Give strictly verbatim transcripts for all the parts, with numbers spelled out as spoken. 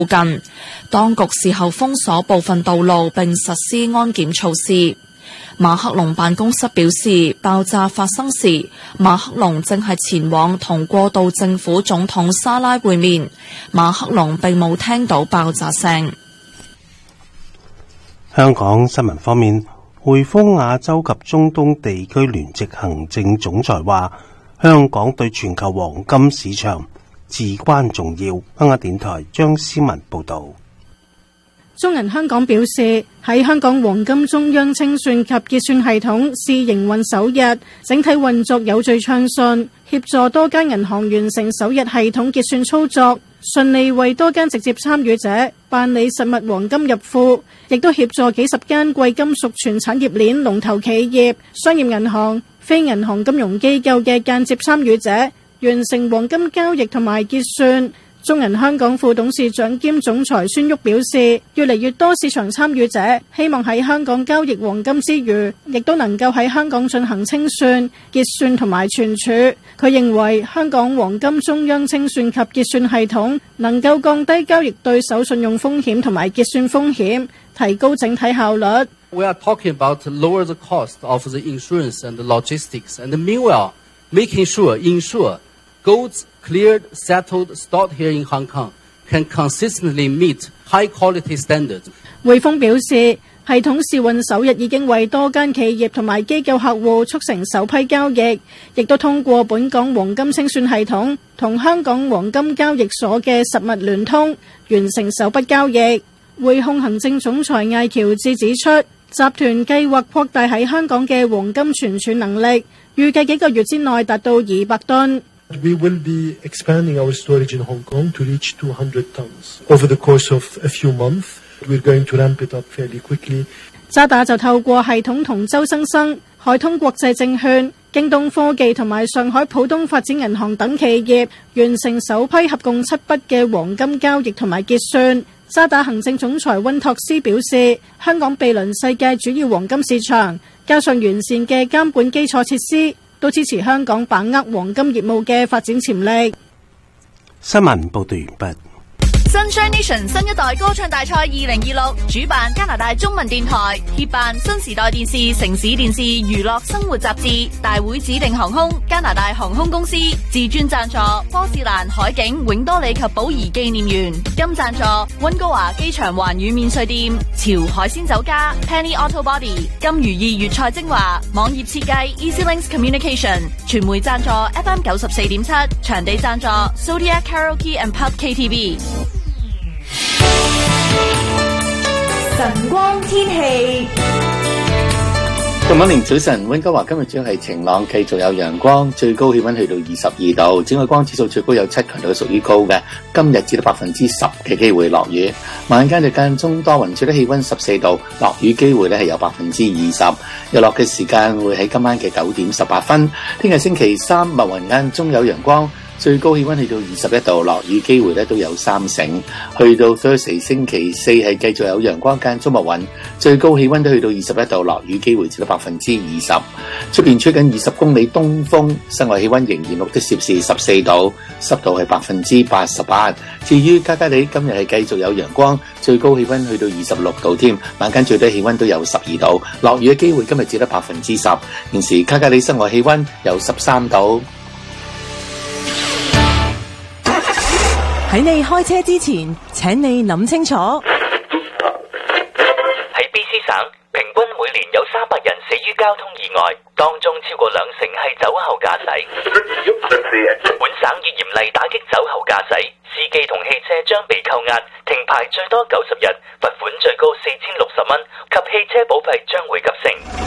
附近，當局事後封鎖部分道路並實施安檢措施。馬克龍辦公室表示，爆炸發生時，馬克龍正係前往同過渡政府總統沙拉會面，馬克龍並冇聽到爆炸聲。 香港新聞方面，匯豐亞洲及中東地區聯席行政總裁話，香港對全球黃金市場至關重要。香港電台張思文報道。 中銀香港表示，喺香港黃金中央清算及結算系統試營運首日，整體運作有序暢順，協助多間銀行完成首日系統結算操作，順利為多間直接參與者辦理實物黃金入庫，亦都協助幾十間貴金屬全產業鏈龍頭企業、商業銀行、非銀行金融機構嘅間接參與者完成黃金交易同埋結算。中銀香港副董事長兼總裁孫旭表示，越嚟越多市場參與者希望喺香港交易黃金之餘，亦都能夠喺香港進行清算、結算同埋存儲。佢認為香港黃金中央清算及結算系統能夠降低交易對手信用風險同埋結算風險，提高整體效率。 We are talking about lower the cost of the insurance and the logistics, and meanwhile making sure insure goods cleared, settled, stored here in Hong Kong can consistently meet high quality standards. 匯豐表示，系統試運首日已經為多間企業同埋機構客戶促成首批交易，亦都通過本港黃金清算系統同香港黃金交易所嘅實物聯通，完成首筆交易。匯控行政總裁艾喬治指出，集團計劃擴大喺香港嘅黃金存儲能力，預計幾個月之內達到二百噸。 We will be expanding our storage in Hong Kong to reach two hundred tons over the course of a few months. We're going to ramp it up fairly quickly. 渣打就透過系統同周生生、海通國際證券、京東科技同埋上海浦東發展銀行等企業完成首批合共七筆嘅黃金交易同埋結算。渣打行政總裁溫托斯表示，香港毗鄰世界主要黃金市場，加上完善嘅監管基礎設施，都支持香港把握黃金業務嘅發展潛力。 新聞報道完畢。 Sunshine Nation 新一代歌唱大賽二零二六主辦加拿大中文電台，協辦新時代電視、城市電視、娛樂生活雜誌，大會指定航空加拿大航空公司，自專贊助波士蘭海景永多里及寶儀紀念園，金贊助溫哥華機場環宇免稅店、潮海鮮酒家、Penny Auto Body、金如意粵菜精華、網頁設計 EasyLinks Communication， 傳媒贊助 F M 九十四點七，場地贊助 Zodiac Karaoke and Pub K T V。 晨光天氣， 今晚凌早晨，溫哥華今日主要係晴朗，繼續有陽光，最高氣溫去到二十二度，紫外光指數最高有七，強度屬於高嘅。今日至到百分之十嘅機會落雨，晚間就間中多雲，最低氣溫十四度，落雨機會咧係有百分之二十。日落嘅時間會喺今晚嘅九點十八分。聽日星期三，密雲間中有陽光。最高氣溫去到二十一度，落雨機會咧都有三成。去到 Thursday 星期四係繼續有陽光間中密雲，最高氣溫都去到二十一度，落雨機會至到百分之二十。出邊吹緊二十公里東風，室外氣溫仍然錄得攝氏十四度，濕度係百分之八十八。至於加加利今日係繼續有陽光，最高氣溫去到二十六度添，晚間最低氣溫都有十二度，落雨嘅機會今日只得百分之十。現時加加利室外氣溫有十三度。 喺你開車之前，請你諗清楚。 喺 B C 省，平均每年有三百人死於交通意外，當中超過兩成係酒後駕駛。本省已嚴厲打擊酒後駕駛，司機同汽車將被扣押、停牌最多九十日，罰款最高四千六十蚊，及汽車保費將會急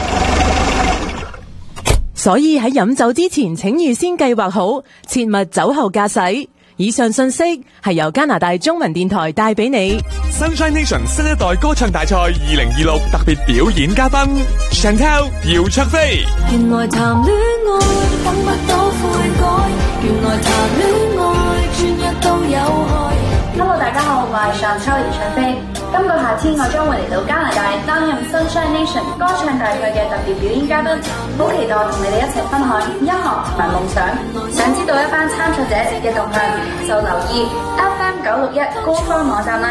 升。 所以喺飲酒之前，請預先計劃好，切勿酒後駕駛。以上信息係由加拿大中文電台帶俾你。 Sunshine Nation 新一代歌唱大賽二零二六特別表演嘉賓 Chantel 姚焯菲。 原來談戀愛等不到悔改，原來談戀愛轉一都有害。 Hello， 大家好，我係 Chantel 姚焯菲。今個夏天我將會嚟到加拿大擔任 Sunshine Nation 歌唱大賽嘅特別表演嘉賓，好期待同你哋一齊分享音樂同埋夢想。想知道一班參賽者嘅動向，就留意 F M 九六一官方網站啦。